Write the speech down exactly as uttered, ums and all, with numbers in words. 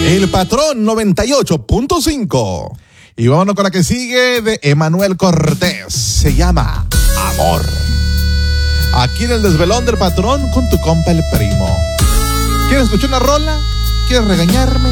El Patrón noventa y ocho punto cinco. Y vámonos con la que sigue de Emanuel Cortés. Se llama Amor. Aquí en el desvelón del Patrón con tu compa el Primo. ¿Quieres escuchar una rola? ¿Quieres regañarme?